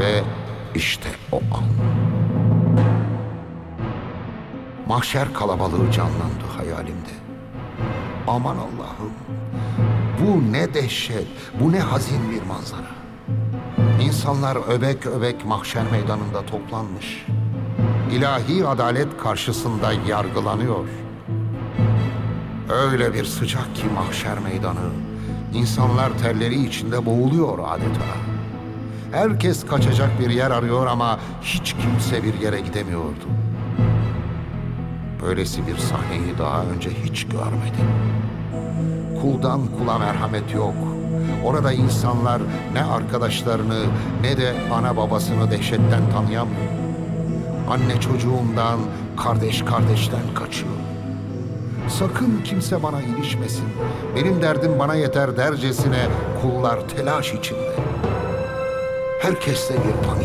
Ve işte o an. Mahşer kalabalığı canlandı hayalimde. Aman Allah'ım, bu ne dehşet, bu ne hazin bir manzara. İnsanlar öbek öbek mahşer meydanında toplanmış. İlahi adalet karşısında yargılanıyor. Öyle bir sıcak ki mahşer meydanı, insanlar terleri içinde boğuluyor adeta. Herkes kaçacak bir yer arıyor ama hiç kimse bir yere gidemiyordu. Böylesi bir sahneyi daha önce hiç görmedim. Kuldan kula merhamet yok. Orada insanlar ne arkadaşlarını ne de ana babasını dehşetten tanıyamıyor. Anne çocuğundan, kardeş kardeşten kaçıyor. Sakın kimse bana ilişmesin. Benim derdim bana yeter dercesine kullar telaş içinde. Herkeste bir panik.